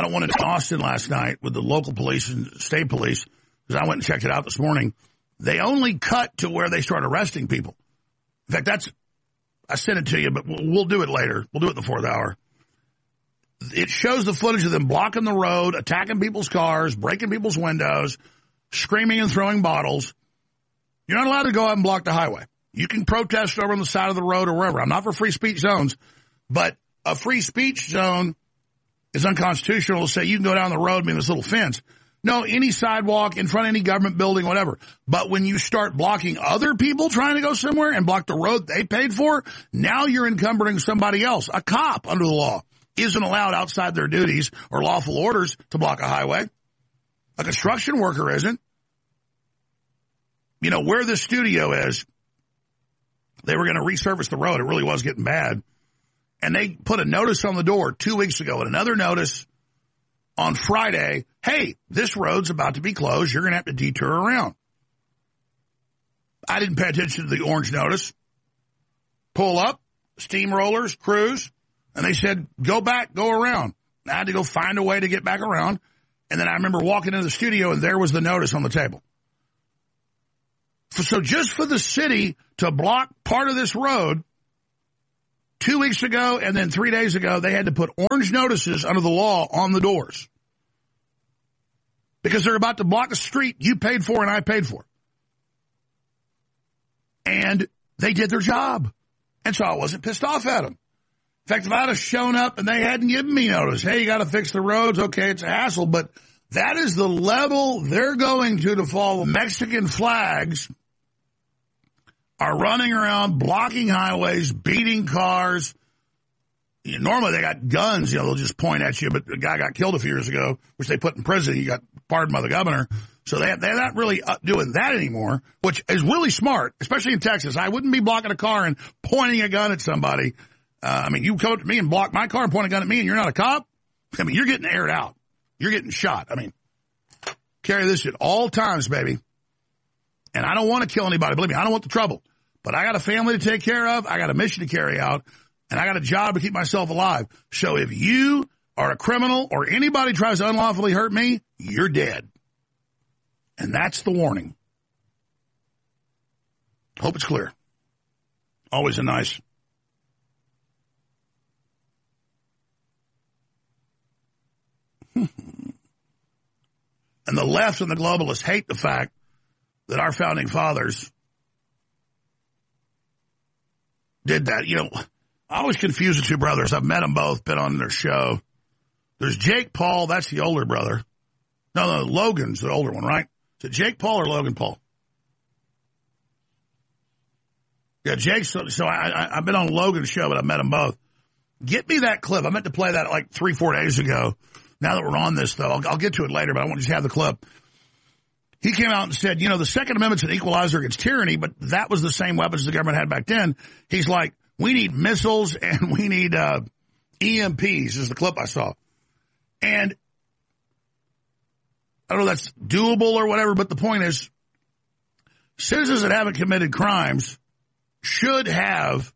one in Austin last night with the local police and state police, because I went and checked it out this morning. They only cut to where they start arresting people. In fact, I sent it to you, but we'll do it later. We'll do it in the fourth hour. It shows the footage of them blocking the road, attacking people's cars, breaking people's windows, screaming and throwing bottles. You're not allowed to go out and block the highway. You can protest over on the side of the road or wherever. I'm not for free speech zones, but a free speech zone is unconstitutional to say you can go down the road and be in this little fence. No, any sidewalk, in front of any government building, whatever. But when you start blocking other people trying to go somewhere and block the road they paid for, now you're encumbering somebody else. A cop under the law isn't allowed outside their duties or lawful orders to block a highway. A construction worker isn't. You know, where this studio is, they were going to resurface the road. It really was getting bad. And they put a notice on the door 2 weeks ago and another notice on Friday. Hey, this road's about to be closed. You're going to have to detour around. I didn't pay attention to the orange notice. Pull up, steamrollers, cruise. And they said, go back, go around. I had to go find a way to get back around. And then I remember walking into the studio and there was the notice on the table. So just for the city to block part of this road 2 weeks ago and then 3 days ago, they had to put orange notices under the law on the doors. Because they're about to block a street you paid for and I paid for. And they did their job. And so I wasn't pissed off at them. In fact, if I'd have shown up and they hadn't given me notice, hey, you got to fix the roads, okay, it's a hassle, but that is the level they're going to follow. Mexican flags are running around, blocking highways, beating cars. You know, normally they got guns, you know, they'll just point at you, but the guy got killed a few years ago, which they put in prison. He got pardoned by the governor. So they're not really doing that anymore, which is really smart, especially in Texas. I wouldn't be blocking a car and pointing a gun at somebody. I mean, you come up to me and block my car and point a gun at me and you're not a cop? I mean, you're getting aired out. You're getting shot. I mean, carry this at all times, baby. And I don't want to kill anybody. Believe me, I don't want the trouble. But I got a family to take care of. I got a mission to carry out. And I got a job to keep myself alive. So if you are a criminal or anybody tries to unlawfully hurt me, you're dead. And that's the warning. Hope it's clear. Always a nice. And the left and the globalists hate the fact that our founding fathers did that. You know, I always confuse the two brothers. I've met them both, been on their show. There's Jake Paul, that's the older brother. No, Logan's the older one, right? Is it Jake Paul or Logan Paul? Yeah, Jake, so I've been on Logan's show, but I've met them both. Get me that clip. I meant to play that like 3-4 days ago. Now that we're on this, though, I'll get to it later, but I want you to have the clip. He came out and said, you know, the Second Amendment's an equalizer against tyranny, but that was the same weapons the government had back then. He's like, we need missiles and we need EMPs, is the clip I saw. And I don't know if that's doable or whatever, but the point is, citizens that haven't committed crimes should have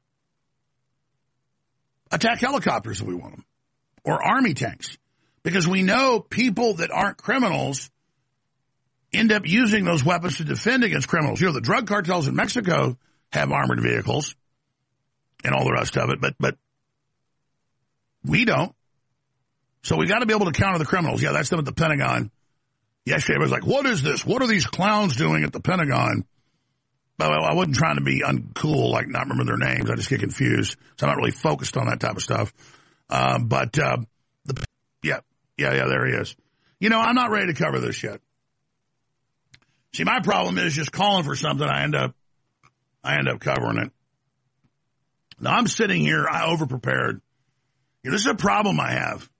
attack helicopters if we want them, or army tanks. Because we know people that aren't criminals end up using those weapons to defend against criminals. You know, the drug cartels in Mexico have armored vehicles and all the rest of it, but we don't. So we got to be able to counter the criminals. Yeah, that's them at the Pentagon. Yesterday, I was like, what is this? What are these clowns doing at the Pentagon? But I wasn't trying to be uncool, like not remember their names. I just get confused. So I'm not really focused on that type of stuff. Yeah, there he is. You know, I'm not ready to cover this yet. See, my problem is just calling for something. I end up covering it. Now I'm sitting here, I overprepared. You know, this is a problem I have.